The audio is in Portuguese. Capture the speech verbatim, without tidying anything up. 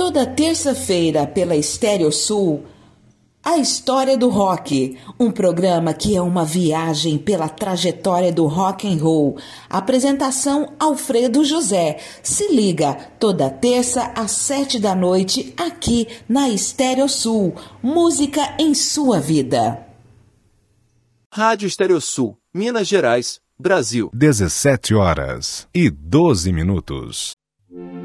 Toda terça-feira pela Estéreo Sul, A História do Rock, um programa que é uma viagem pela trajetória do rock and roll. Apresentação Alfredo José. Se liga, toda terça às sete da noite, aqui na Estéreo Sul. Música em sua vida. Rádio Estéreo Sul, Minas Gerais, Brasil. dezessete horas e doze minutos.